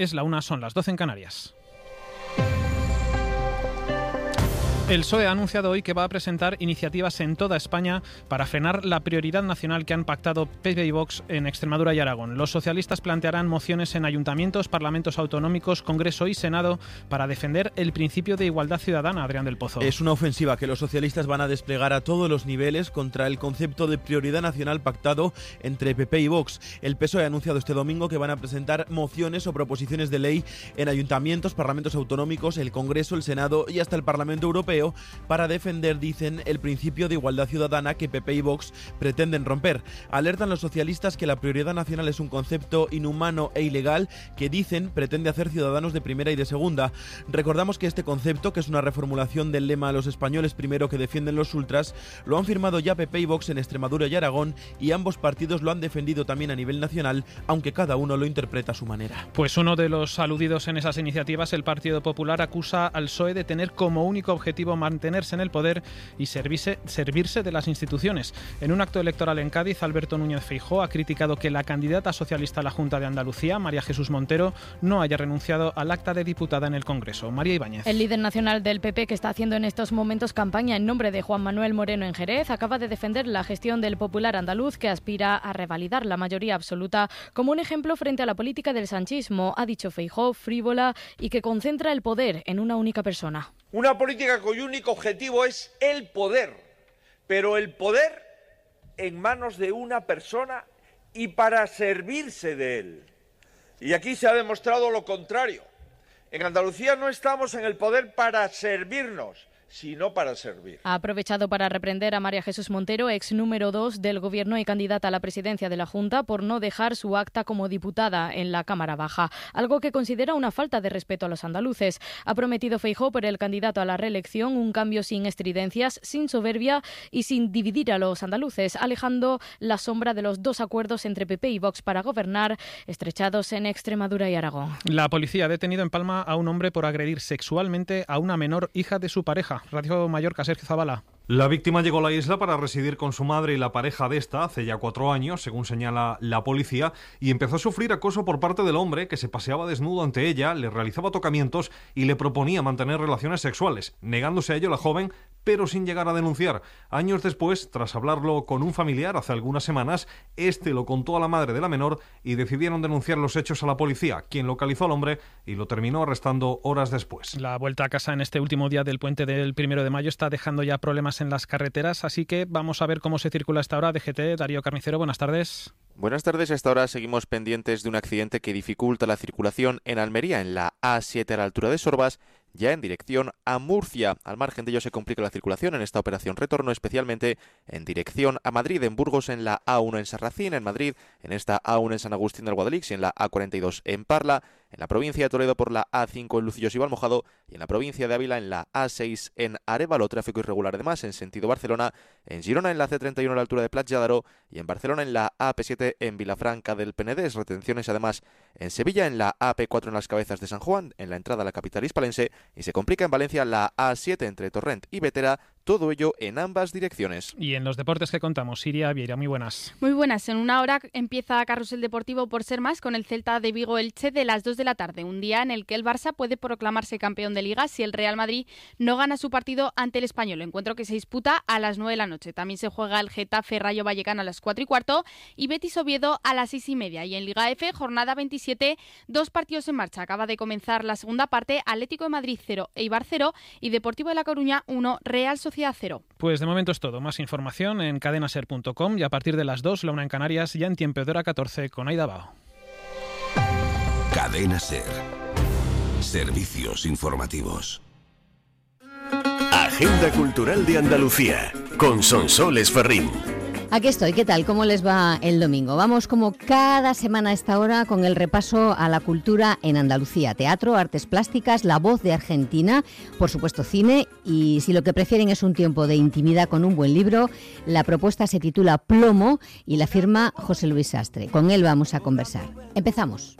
Es la 1, son las 12 en Canarias. El PSOE ha anunciado hoy que va a presentar iniciativas en toda España para frenar la prioridad nacional que han pactado PP y Vox en Extremadura y Aragón. Los socialistas plantearán mociones en ayuntamientos, parlamentos autonómicos, Congreso y Senado para defender el principio de igualdad ciudadana. Adrián del Pozo. Es una ofensiva que los socialistas van a desplegar a todos los niveles contra el concepto de prioridad nacional pactado entre PP y Vox. El PSOE ha anunciado este domingo que van a presentar mociones o proposiciones de ley en ayuntamientos, parlamentos autonómicos, el Congreso, el Senado y hasta el Parlamento Europeo para defender, dicen, el principio de igualdad ciudadana que PP y Vox pretenden romper. Alertan los socialistas que la prioridad nacional es un concepto inhumano e ilegal que, dicen, pretende hacer ciudadanos de primera y de segunda. Recordamos que este concepto, que es una reformulación del lema "a los españoles primero" que defienden los ultras, lo han firmado ya PP y Vox en Extremadura y Aragón, y ambos partidos lo han defendido también a nivel nacional, aunque cada uno lo interpreta a su manera. Pues uno de los aludidos en esas iniciativas, el Partido Popular, acusa al PSOE de tener como único objetivo mantenerse en el poder y servirse de las instituciones. En un acto electoral en Cádiz, Alberto Núñez Feijóo ha criticado que la candidata socialista a la Junta de Andalucía, María Jesús Montero, no haya renunciado al acta de diputada en el Congreso. María Ibáñez. El líder nacional del PP, que está haciendo en estos momentos campaña en nombre de Juan Manuel Moreno en Jerez, acaba de defender la gestión del Popular andaluz, que aspira a revalidar la mayoría absoluta como un ejemplo frente a la política del sanchismo, ha dicho Feijóo, frívola y que concentra el poder en una única persona. Una política cuyo único objetivo es el poder, pero el poder en manos de una persona y para servirse de él. Y aquí se ha demostrado lo contrario. En Andalucía no estamos en el poder para servirnos, sino para servir. Ha aprovechado para reprender a María Jesús Montero, ex número 2 del Gobierno y candidata a la presidencia de la Junta, por no dejar su acta como diputada en la Cámara Baja, algo que considera una falta de respeto a los andaluces. Ha prometido Feijóo, por el candidato a la reelección, un cambio sin estridencias, sin soberbia y sin dividir a los andaluces, alejando la sombra de los dos acuerdos entre PP y Vox para gobernar, estrechados en Extremadura y Aragón. La policía ha detenido en Palma a un hombre por agredir sexualmente a una menor hija de su pareja. Radio Mallorca, Sergio Zabala. La víctima llegó a la isla para residir con su madre y la pareja de esta hace ya 4 años, según señala la policía, y empezó a sufrir acoso por parte del hombre, que se paseaba desnudo ante ella, le realizaba tocamientos y le proponía mantener relaciones sexuales, negándose a ello la joven, pero sin llegar a denunciar. Años después, tras hablarlo con un familiar hace algunas semanas, este lo contó a la madre de la menor y decidieron denunciar los hechos a la policía, quien localizó al hombre y lo terminó arrestando horas después. La vuelta a casa en este último día del puente del 1 de mayo está dejando ya problemas en las carreteras, así que vamos a ver cómo se circula a esta hora. DGT, Darío Carnicero, buenas tardes. Buenas tardes. A esta hora seguimos pendientes de un accidente que dificulta la circulación en Almería, en la A7 a la altura de Sorbas, ya en dirección a Murcia. Al margen de ello se complica la circulación en esta operación retorno, especialmente en dirección a Madrid, en Burgos, en la A1 en Sarracín, en Madrid, en esta A1 en San Agustín del Guadalix y en la A42 en Parla, en la provincia de Toledo por la A5 en Lucillos y Valmojado y en la provincia de Ávila en la A6 en Arévalo. Tráfico irregular además en sentido Barcelona, en Girona en la C31 a la altura de Plat d'Aro y en Barcelona en la AP7 en Vilafranca del Penedès. Retenciones además en Sevilla en la AP4 en las Cabezas de San Juan, en la entrada a la capital hispalense, y se complica en Valencia la A7 entre Torrent y Vetera, todo ello en ambas direcciones. Y en los deportes que contamos, Siria Vieira, muy buenas. Muy buenas. En una hora empieza Carrusel Deportivo por ser más con el Celta de Vigo Elche de las 2 de la tarde. Un día en el que el Barça puede proclamarse campeón de Liga si el Real Madrid no gana su partido ante el Español. Encuentro que se disputa a las 9 de la noche. También se juega el Getafe Rayo Vallecano a las 4:15 y Betis Oviedo a las 6:30. Y en Liga F, jornada 27, 2 partidos en marcha. Acaba de comenzar la segunda parte. Atlético de Madrid 0, Eibar 0 y Deportivo de La Coruña 1, Real Sociedad 0. Pues de momento es todo. Más información en cadenaser.com y a partir de las 2, la 1 en Canarias, ya en tiempo de hora 14 con Aida Bao. Cadena Ser. Servicios informativos. Agenda Cultural de Andalucía con Sonsoles Ferrín. Aquí estoy, ¿qué tal? ¿Cómo les va el domingo? Vamos como cada semana a esta hora con el repaso a la cultura en Andalucía. Teatro, artes plásticas, La Voz de Argentina, por supuesto cine, y si lo que prefieren es un tiempo de intimidad con un buen libro, la propuesta se titula Plomo y la firma José Luis Sastre. Con él vamos a conversar. Empezamos.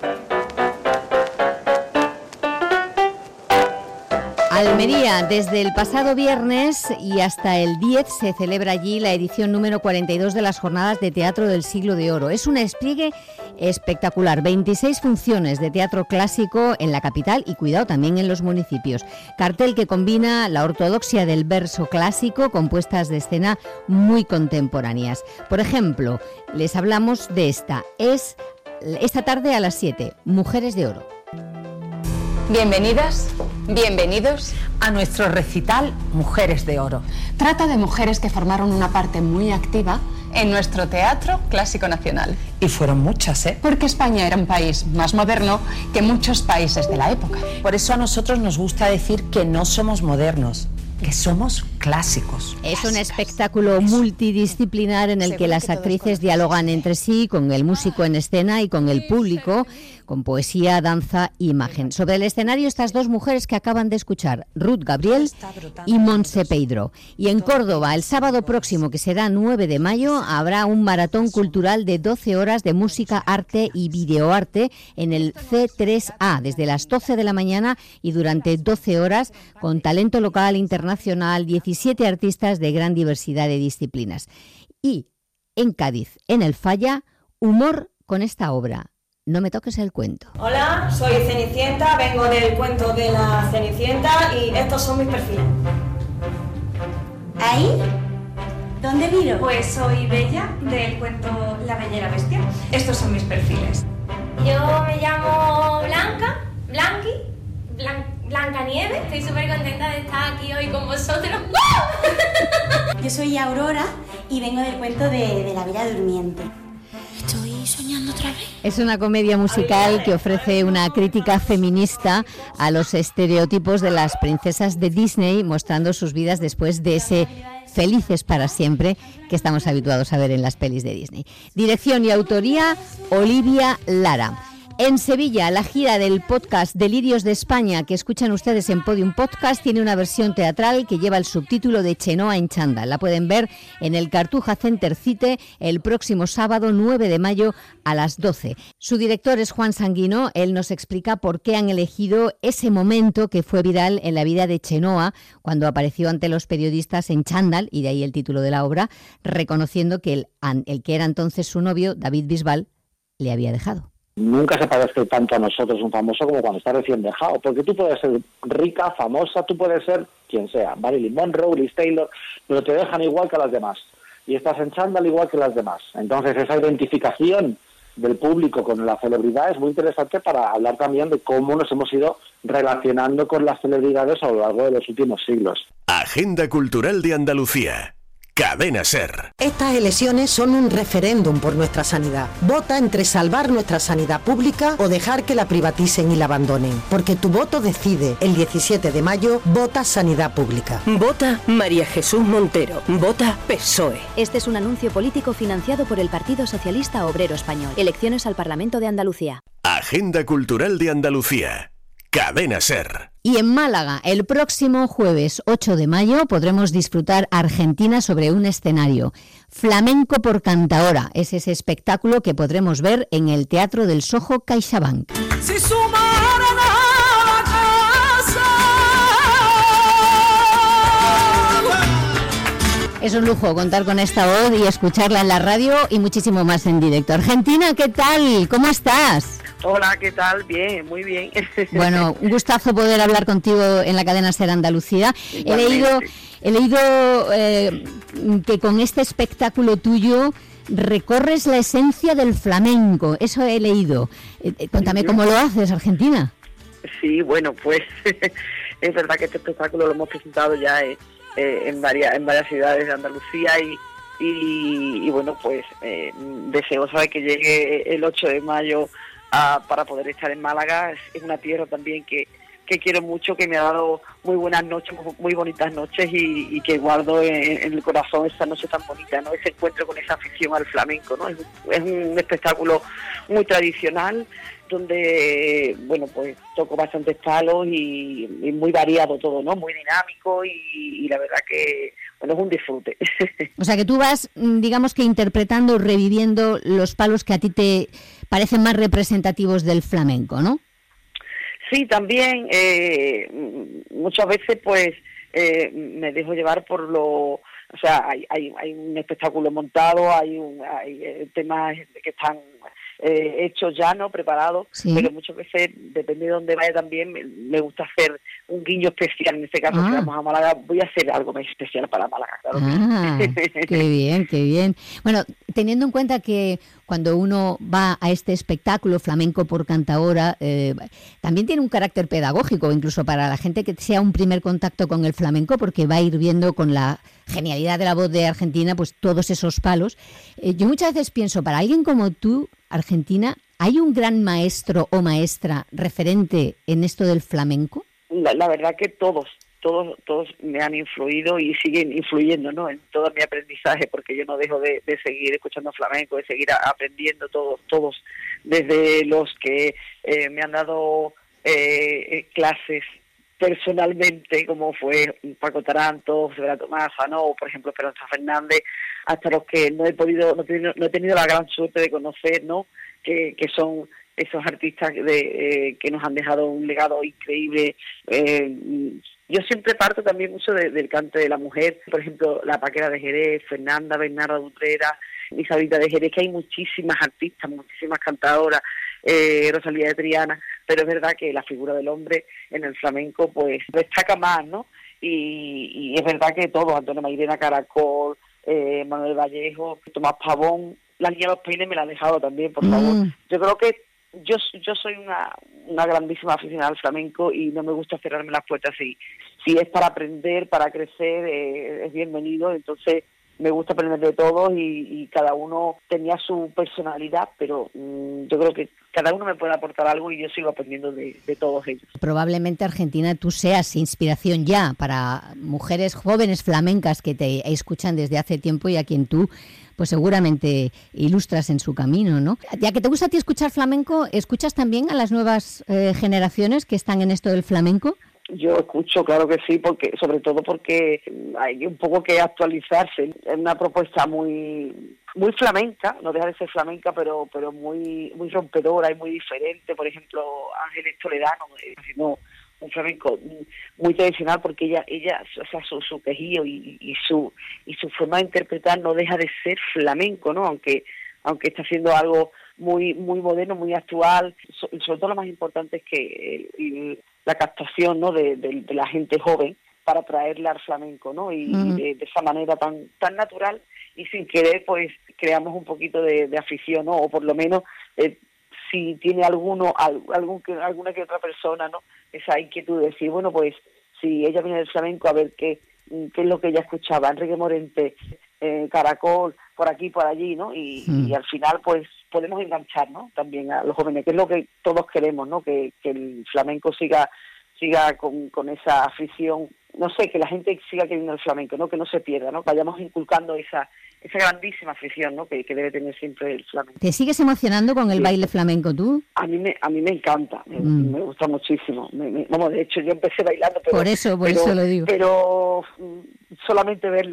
Almería, desde el pasado viernes y hasta el 10 se celebra allí la edición número 42 de las Jornadas de Teatro del Siglo de Oro. Es un despliegue espectacular. 26 funciones de teatro clásico en la capital y, cuidado, también en los municipios. Cartel que combina la ortodoxia del verso clásico con puestas de escena muy contemporáneas. Por ejemplo, les hablamos de esta. Es esta tarde a las 7, Mujeres de Oro. Bienvenidas, bienvenidos a nuestro recital Mujeres de Oro. Trata de mujeres que formaron una parte muy activa en nuestro teatro clásico nacional. Y fueron muchas, ¿eh? Porque España era un país más moderno que muchos países de la época. Por eso a nosotros nos gusta decir que no somos modernos, que somos clásicos. Es un espectáculo multidisciplinar en el que las actrices dialogan entre sí, con el músico en escena y con el público, con poesía, danza e imagen. Sobre el escenario, estas dos mujeres que acaban de escuchar, Ruth Gabriel y Montse Peidro. Y en Córdoba, el sábado próximo, que será 9 de mayo, habrá un maratón cultural de 12 horas de música, arte y videoarte en el C3A, desde las 12 de la mañana y durante 12 horas, con talento local, internacional, 17 artistas de gran diversidad de disciplinas. Y en Cádiz, en el Falla, humor con esta obra, No me toques el cuento. Hola, soy Cenicienta, vengo del cuento de la Cenicienta y estos son mis perfiles. ¿Ahí? ¿Dónde miro? Pues soy Bella, del cuento La Bella y la Bestia. Estos son mis perfiles. Yo me llamo Blancanieves. Estoy súper contenta de estar aquí hoy con vosotros. Yo soy Aurora y vengo del cuento de La Bella Durmiente. ¿Estoy soñando otra vez? Es una comedia musical que ofrece una crítica feminista a los estereotipos de las princesas de Disney, mostrando sus vidas después de ese felices para siempre que estamos habituados a ver en las pelis de Disney. Dirección y autoría, Olivia Lara. En Sevilla, la gira del podcast Delirios de España, que escuchan ustedes en Podium Podcast, tiene una versión teatral que lleva el subtítulo de Chenoa en chándal. La pueden ver en el Cartuja Center Cite el próximo sábado 9 de mayo a las 12. Su director es Juan Sanguino. Él nos explica por qué han elegido ese momento que fue viral en la vida de Chenoa, cuando apareció ante los periodistas en chándal, y de ahí el título de la obra, reconociendo que el que era entonces su novio, David Bisbal, le había dejado. Nunca se parece tanto a nosotros un famoso como cuando está recién dejado, porque tú puedes ser rica, famosa, tú puedes ser quien sea, Marilyn Monroe, Liz Taylor, pero te dejan igual que a las demás, y estás en chándal igual que las demás. Entonces esa identificación del público con la celebridad es muy interesante para hablar también de cómo nos hemos ido relacionando con las celebridades a lo largo de los últimos siglos. Agenda Cultural de Andalucía. Cadena SER. Estas elecciones son un referéndum por nuestra sanidad. Vota entre salvar nuestra sanidad pública o dejar que la privaticen y la abandonen. Porque tu voto decide. El 17 de mayo, vota Sanidad Pública. Vota María Jesús Montero. Vota PSOE. Este es un anuncio político financiado por el Partido Socialista Obrero Español. Elecciones al Parlamento de Andalucía. Agenda Cultural de Andalucía. Cadena SER. Y en Málaga, el próximo jueves 8 de mayo podremos disfrutar Argentina sobre un escenario. Flamenco por Cantaora es ese espectáculo que podremos ver en el Teatro del Soho CaixaBank. Si sumaran a la casa. Es un lujo contar con esta voz y escucharla en la radio y muchísimo más en directo. Argentina, ¿qué tal? ¿Cómo estás? Hola, ¿qué tal? Bien, muy bien. Bueno, un gustazo poder hablar contigo en la cadena SER Andalucía. He leído que con este espectáculo tuyo recorres la esencia del flamenco. Eso he leído. Cuéntame cómo lo haces, Argentina. Sí, bueno, pues es verdad que este espectáculo lo hemos presentado ya en varias ciudades de Andalucía y bueno, pues deseosa de que llegue el 8 de mayo para poder estar en Málaga. Es una tierra también que quiero mucho, que me ha dado muy buenas noches, muy bonitas noches y que guardo en el corazón esa noche tan bonita, ¿no? Ese encuentro con esa afición al flamenco, ¿no? Es un espectáculo muy tradicional donde, bueno, pues toco bastantes palos y muy variado todo, ¿no? Muy dinámico y la verdad que, bueno, es un disfrute. O sea que tú vas, digamos que interpretando, reviviendo los palos que a ti te parecen más representativos del flamenco, ¿no? Sí, también muchas veces pues me dejo llevar por o sea, hay un espectáculo montado, hay temas que están hechos ya, ¿no? Preparados, Sí. pero muchas veces, depende de dónde vaya también, me gusta hacer un guiño especial. En este caso, que vamos a Málaga, voy a hacer algo más especial para Málaga, claro. Qué bien, qué bien. Bueno, teniendo en cuenta que cuando uno va a este espectáculo flamenco por Cantaora, también tiene un carácter pedagógico, incluso para la gente que sea un primer contacto con el flamenco, porque va a ir viendo con la genialidad de la voz de Argentina, pues todos esos palos. Yo muchas veces pienso, para alguien como tú, Argentina, ¿hay un gran maestro o maestra referente en esto del flamenco? La verdad que todos me han influido y siguen influyendo, ¿no? En todo mi aprendizaje, porque yo no dejo de seguir escuchando flamenco, de seguir aprendiendo todos, desde los que me han dado clases personalmente, como fue Paco Taranto, José Vera Tomasa, ¿no? O por ejemplo Esperanza Fernández, hasta los que no he tenido la gran suerte de conocer, ¿no? Que son esos artistas que nos han dejado un legado increíble. Yo siempre parto también mucho del cante de la mujer, por ejemplo, la Paquera de Jerez, Fernanda Bernarda Dutrera, Isabelita de Jerez, que hay muchísimas artistas, muchísimas cantadoras, Rosalía de Triana, pero es verdad que la figura del hombre en el flamenco pues destaca más, ¿no? Y es verdad que todos, Antonio Mairena, Caracol, Manuel Vallejo, Tomás Pavón, la Niña de los Peines me la ha dejado también, por favor. Yo creo que yo soy una grandísima aficionada al flamenco y no me gusta cerrarme las puertas. Si es para aprender, para crecer, es bienvenido. Entonces me gusta aprender de todos y cada uno tenía su personalidad, pero yo creo que cada uno me puede aportar algo y yo sigo aprendiendo de todos ellos. Probablemente, Argentina, tú seas inspiración ya para mujeres jóvenes flamencas que te escuchan desde hace tiempo y a quien tú pues seguramente ilustras en su camino, ¿no? Ya que te gusta a ti escuchar flamenco, ¿escuchas también a las nuevas generaciones que están en esto del flamenco? Yo escucho, claro que sí, sobre todo porque hay un poco que actualizarse. Es una propuesta muy flamenca, no deja de ser flamenca, pero muy rompedora y muy diferente. Por ejemplo, Ángeles Toledano, haciendo un flamenco muy tradicional, porque ella o sea, su quejío y su forma de interpretar no deja de ser flamenco, ¿no? Aunque está haciendo algo muy moderno, muy actual. Sobre todo lo más importante es que la captación, ¿no? de la gente joven para traerla al flamenco, ¿no? Y de esa manera tan natural y sin querer, pues creamos un poquito de afición, ¿no? O por lo menos si tiene alguna que otra persona, ¿no? Esa inquietud de decir, bueno, pues si ella viene del flamenco, a ver qué es lo que ella escuchaba, Enrique Morente, Caracol, por aquí, por allí, ¿no? Y al final, pues podemos enganchar, ¿no? También a los jóvenes, que es lo que todos queremos, ¿no? Que el flamenco siga con esa afición, no sé, que la gente siga queriendo el flamenco, ¿no? Que no se pierda, ¿no? Que vayamos inculcando esa grandísima afición, ¿no? Que debe tener siempre el flamenco. ¿Te sigues emocionando con el baile flamenco tú? A mí me encanta, me gusta muchísimo. Vamos, de hecho yo empecé bailando, pero, por eso lo digo. Pero solamente verlo.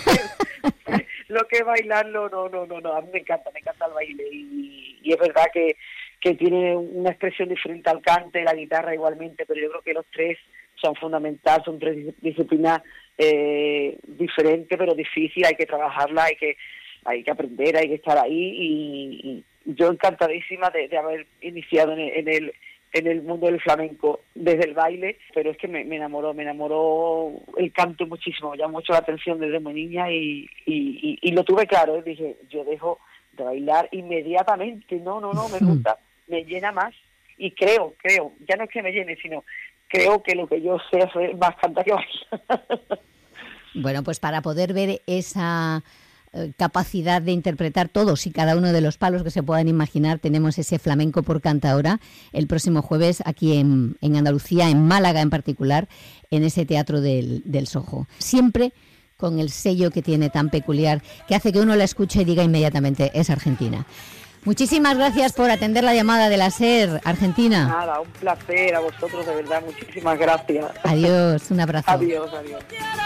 Lo que es bailarlo, no. A mí me encanta el baile y es verdad que tiene una expresión diferente al cante, la guitarra igualmente, pero yo creo que los tres son fundamentales, son tres disciplinas diferentes, pero difíciles, hay que trabajarla, hay que aprender, hay que estar ahí y yo encantadísima de haber iniciado en el mundo del flamenco desde el baile, pero es que me enamoró el canto muchísimo, me llamó mucho la atención desde muy niña y lo tuve claro, dije, yo dejo de bailar inmediatamente, no, me gusta, me llena más y creo, ya no es que me llene, sino creo que lo que yo sé hacer más cantar que bailar. Bueno, pues para poder ver esa capacidad de interpretar todos y cada uno de los palos que se puedan imaginar, tenemos ese flamenco por Cantaora el próximo jueves aquí en Andalucía, en Málaga en particular, en ese teatro del Sojo. Siempre con el sello que tiene tan peculiar, que hace que uno la escuche y diga inmediatamente, es Argentina. Muchísimas gracias por atender la llamada de la SER, Argentina. Nada, un placer a vosotros, de verdad, muchísimas gracias. Adiós, un abrazo. Adiós.